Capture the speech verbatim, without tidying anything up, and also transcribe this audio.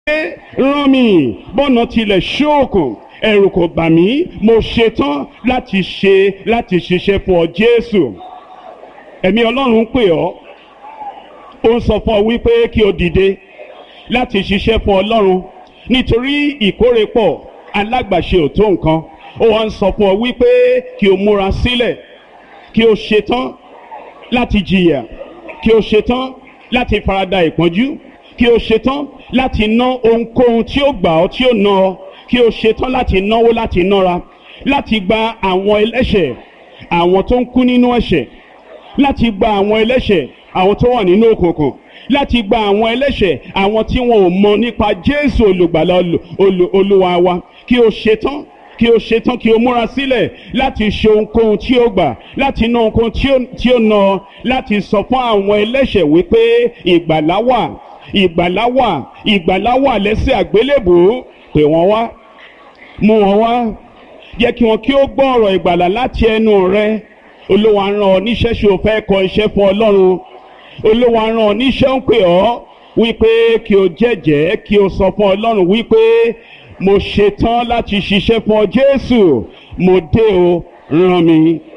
rán mi bọ́nà tilẹ̀ ṣóòkùn ẹ̀rù kò bà mí mo ṣetán láti ṣe láti ṣiṣẹ́ fún ọ Jésù. Ẹ̀mí Ọlọ́run pè ọ́ ó ń sọ fún ọ wípé kí o dìde láti ṣiṣẹ́ fún Ọlọ́run nítorí ìkórè pọ̀ alágbàṣe ò tó nǹkan. Ó wá ń sọ fún ọ wípé kí o múra sílẹ̀ kí o ṣetán láti jìyà kí o ṣetán láti farada ìpọ́njú kí o ṣetán láti ná ohunkóhun tí ó gbà ọ́ tí ó ná ọ kí o ṣetán láti náwó láti nára láti gba àwọn ẹlẹ́ṣẹ̀ àwọn tó ń kú nínú ẹ̀ṣẹ̀ láti gba àwọn ẹlẹ́ṣẹ̀ àwọn tó wà nínú òkùnkùn láti gba àwọn ẹlẹ́ṣẹ̀ àwọn tí wọn ò mọ nípa Jésù olùgbàlà olúwa wa kí o ṣetán kí o ṣetán kí o múra sílẹ̀ láti ṣe ohunkóhun tí ó gbà láti ná ohunkóhun tí ó ná láti sọ fún àwọn ẹlẹ́ṣẹ̀ wípé ìgbàlà wà ìgbàlà wà ìgbàlà wà lẹ́sẹ̀ àgbélébùú pè wọ́n wá mú wọn wá jẹ́ kí wọn kí ó gbọ́ ọ̀rọ̀ ìgbàlà láti ẹnu rẹ. Olúwa rán ọ níṣẹ́ ṣe o fẹ́ kọ iṣẹ́ fún Ọlọ́run. Olúwa rán ọ níṣẹ́ ń pè ọ́ wípé kí o jẹ́jẹ́ kí o sọ fún Ọlọ́run wípé mo ṣetán láti ṣiṣẹ́ fún ọ Jésù mo dé o rán mi.